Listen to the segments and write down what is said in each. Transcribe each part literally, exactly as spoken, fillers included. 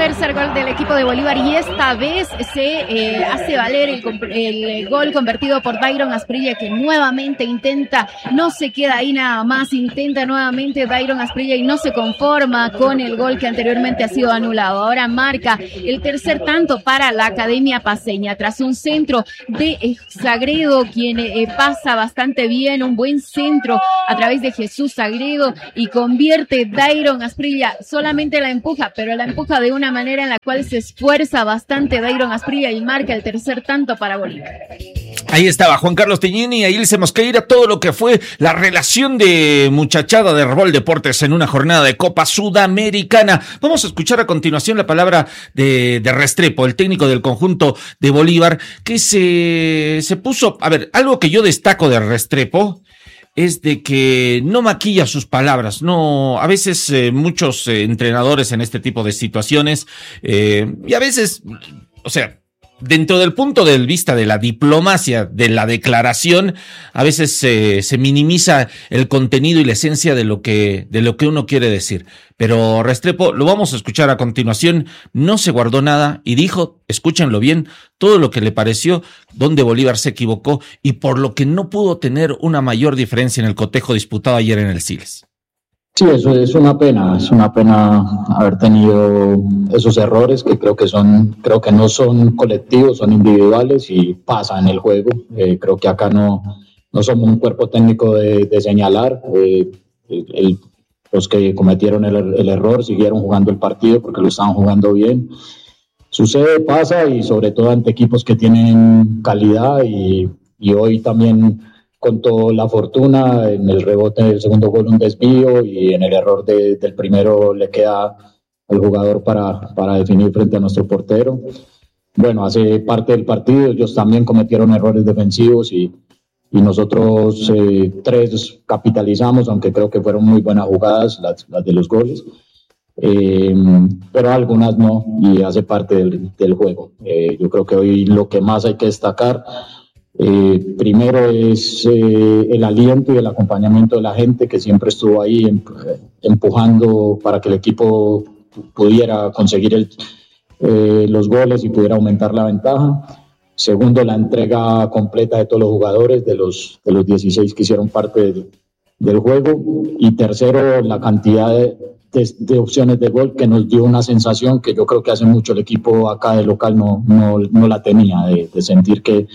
Tercer gol del equipo de Bolívar y esta vez se eh, hace valer el, el gol convertido por Dairon Asprilla, que nuevamente intenta, no se queda ahí nada más, intenta nuevamente Dairon Asprilla y no se conforma con el gol que anteriormente ha sido anulado. Ahora marca el tercer tanto para la Academia Paceña tras un centro de eh, Sagredo, quien eh, pasa bastante bien, un buen centro a través de Jesús Sagredo y convierte Dairon Asprilla, solamente la empuja, pero la empuja de una manera en la cual se esfuerza bastante Dairon Asprilla y marca el tercer tanto para Bolívar. Ahí estaba Juan Carlos Teñini, ahí Ilse Mosqueira, todo lo que fue la relación de muchachada de Herbol Deportes en una jornada de Copa Sudamericana. Vamos a escuchar a continuación la palabra de, de Restrepo, el técnico del conjunto de Bolívar, que se, se puso, a ver, algo que yo destaco de Restrepo es de que no maquilla sus palabras. No, a veces eh, muchos eh, entrenadores en este tipo de situaciones, eh, y a veces, o sea, dentro del punto de vista de la diplomacia, de la declaración, a veces eh, se minimiza el contenido y la esencia de lo que de lo que uno quiere decir. Pero Restrepo, lo vamos a escuchar a continuación, no se guardó nada y dijo, escúchenlo bien, todo lo que le pareció, donde Bolívar se equivocó y por lo que no pudo tener una mayor diferencia en el cotejo disputado ayer en el Siles. Sí, eso es una pena, es una pena haber tenido esos errores que creo que son, creo que no son colectivos, son individuales y pasa en el juego. Eh, creo que acá no, no somos un cuerpo técnico de, de señalar. Eh, el, los que cometieron el, el error siguieron jugando el partido porque lo estaban jugando bien. Sucede, pasa y sobre todo ante equipos que tienen calidad y, y hoy también contó la fortuna, en el rebote del segundo gol un desvío y en el error de, del primero le queda al jugador para, para definir frente a nuestro portero. Bueno, hace parte del partido, ellos también cometieron errores defensivos y, y nosotros eh, tres capitalizamos, aunque creo que fueron muy buenas jugadas las, las de los goles, eh, pero algunas no y hace parte del, del juego. Eh, yo creo que hoy lo que más hay que destacar Eh, primero es eh, el aliento y el acompañamiento de la gente que siempre estuvo ahí empujando para que el equipo pudiera conseguir el, eh, los goles y pudiera aumentar la ventaja. Segundo, la entrega completa de todos los jugadores, de los, de los dieciséis que hicieron parte de, del juego. Y tercero, la cantidad de, de, de opciones de gol que nos dio una sensación que yo creo que hace mucho el equipo acá de local no, no, no la tenía, de, de sentir que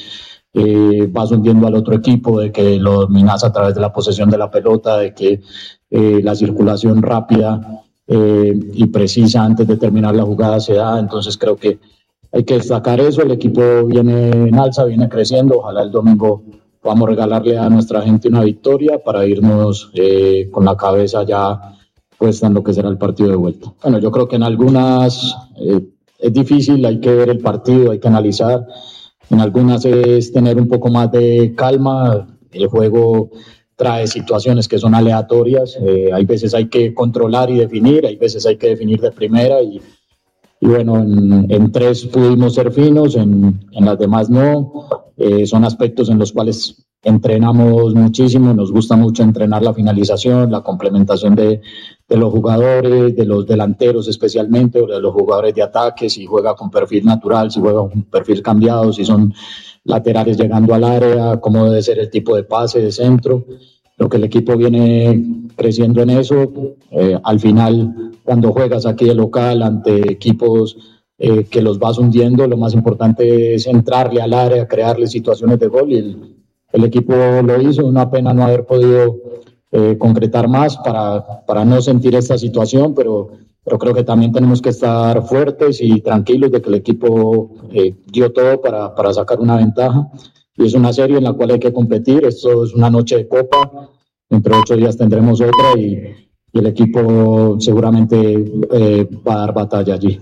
Eh, vas hundiendo al otro equipo, de que lo dominas a través de la posesión de la pelota, de que eh, la circulación rápida eh, y precisa antes de terminar la jugada se da. Entonces creo que hay que destacar eso. El equipo viene en alza, viene creciendo. Ojalá el domingo podamos regalarle a nuestra gente una victoria para irnos eh, con la cabeza ya puesta en lo que será el partido de vuelta. Bueno, yo creo que en algunas eh, es difícil, hay que ver el partido, hay que analizar. En algunas es tener un poco más de calma, el juego trae situaciones que son aleatorias, eh, hay veces hay que controlar y definir, hay veces hay que definir de primera y, y bueno, en, en tres pudimos ser finos, en, en las demás no, eh, son aspectos en los cuales entrenamos muchísimo, nos gusta mucho entrenar la finalización, la complementación de, de los jugadores, de los delanteros especialmente, o de los jugadores de ataque, si juega con perfil natural, si juega con perfil cambiado, si son laterales llegando al área, cómo debe ser el tipo de pase de centro. Lo que el equipo viene creciendo en eso, eh, al final cuando juegas aquí de local ante equipos eh, que los vas hundiendo, lo más importante es entrarle al área, crearle situaciones de gol y el El equipo lo hizo, una pena no haber podido eh, concretar más para, para no sentir esta situación, pero, pero creo que también tenemos que estar fuertes y tranquilos de que el equipo eh, dio todo para, para sacar una ventaja. Y es una serie en la cual hay que competir, esto es una noche de copa, entre ocho días tendremos otra y, y el equipo seguramente eh, va a dar batalla allí.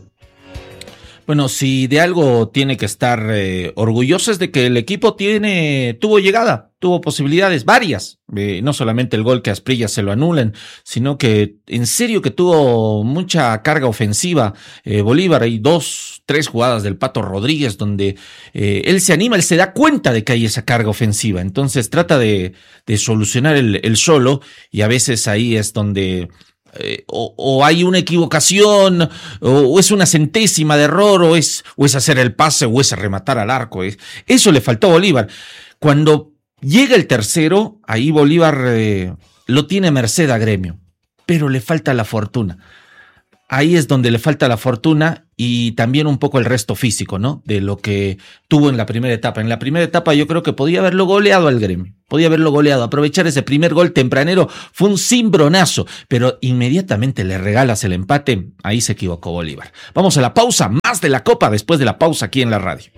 Bueno, si de algo tiene que estar eh, orgulloso es de que el equipo tiene, tuvo llegada, tuvo posibilidades, varias, eh, no solamente el gol que a Asprilla se lo anulan, sino que en serio que tuvo mucha carga ofensiva. eh, Bolívar, hay dos, tres jugadas del Pato Rodríguez donde eh, él se anima, él se da cuenta de que hay esa carga ofensiva, entonces trata de, de solucionar el, el solo y a veces ahí es donde Eh, o, o hay una equivocación, o, o es una centésima de error, o es, o es hacer el pase, o es rematar al arco. Es, eso le faltó a Bolívar. Cuando llega el tercero, ahí Bolívar eh, lo tiene merced a Gremio, pero le falta la fortuna. Ahí es donde le falta la fortuna y también un poco el resto físico, ¿no? De lo que tuvo en la primera etapa. En la primera etapa yo creo que podía haberlo goleado al Gremio. Podía haberlo goleado. Aprovechar ese primer gol tempranero fue un cimbronazo, pero inmediatamente le regalas el empate. Ahí se equivocó Bolívar. Vamos a la pausa. Más de la Copa después de la pausa aquí en la radio.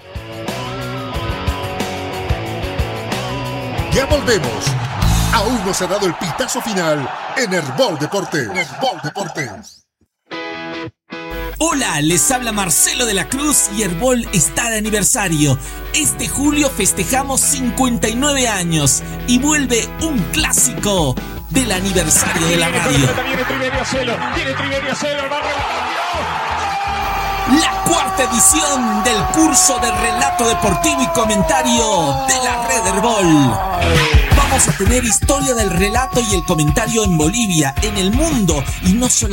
Ya volvemos. Aún no se ha dado el pitazo final en Herbol Deportes. Herbol Deportes. Hola, les habla Marcelo de la Cruz y Herbol está de aniversario. Este julio festejamos cincuenta y nueve años y vuelve un clásico del aniversario de la radio. La cuarta edición del curso de relato deportivo y comentario de la Red Herbol. Vamos a tener historia del relato y el comentario en Bolivia, en el mundo y no solo